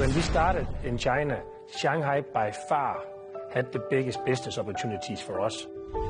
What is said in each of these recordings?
When we started in China, Shanghai by far had the biggest business opportunities for us.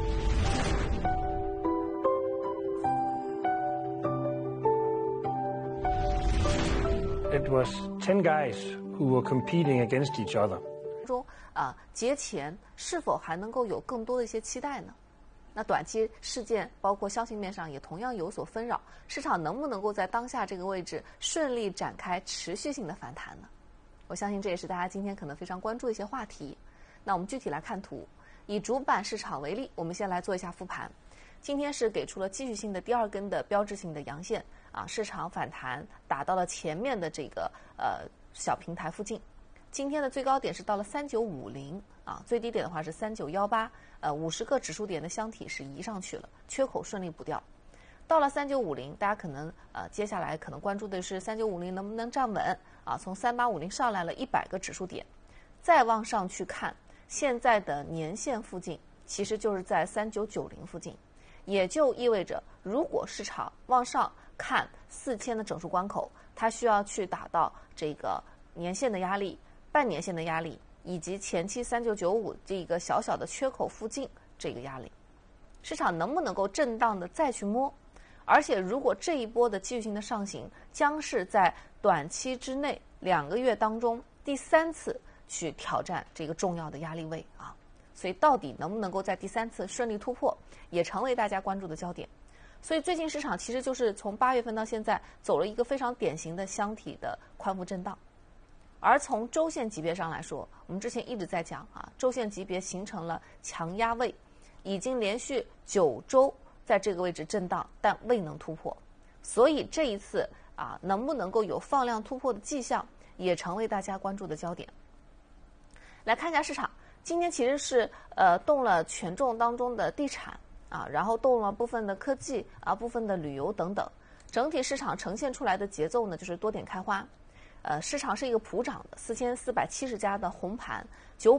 It was 10 guys who were competing against each other. 节前是否还能够有更多的一些期待呢？那短期事件包括消息面上也同样有所纷扰，市场能不能够在当下这个位置顺利展开持续性的反弹呢？我相信这也是大家今天可能非常关注的一些话题。那我们具体来看图，以主板市场为例，我们先来做一下复盘。今天是给出了继续性的第二根的标志性的阳线啊，市场反弹打到了前面的这个小平台附近。今天的最高点是到了3950啊，最低点的话是3918， 50个指数点的箱体是移上去了，缺口顺利补掉。到了3950，大家可能接下来可能关注的是3950能不能站稳啊？从3850上来了100个指数点，再往上去看，现在的年线附近其实就是在3990附近，也就意味着如果市场往上看4000的整数关口，它需要去打到这个年线的压力、半年线的压力，以及前期3995这个小小的缺口附近这个压力，市场能不能够震荡的再去摸？而且如果这一波的继续性的上行将是在短期之内2个月当中第3次去挑战这个重要的压力位啊，所以到底能不能够在第3次顺利突破，也成为大家关注的焦点。所以最近市场其实就是从8月份到现在走了一个非常典型的箱体的宽幅震荡。而从周线级别上来说，我们之前一直在讲啊，周线级别形成了强压位，已经连续9周在这个位置震荡，但未能突破。所以这一次啊，能不能够有放量突破的迹象，也成为大家关注的焦点。来看一下市场，今天其实是动了权重当中的地产啊，然后动了部分的科技啊，部分的旅游等等，整体市场呈现出来的节奏呢，就是多点开花。市场是一个普涨的，4470家的红盘，9